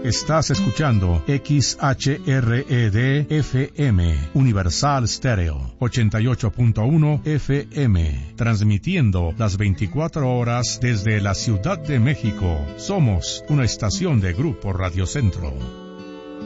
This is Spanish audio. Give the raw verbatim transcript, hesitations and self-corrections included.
Estás escuchando X H R E D F M, Universal Stereo, ochenta y ocho punto uno F M, transmitiendo las veinticuatro horas desde la Ciudad de México. Somos una estación de Grupo Radio Centro.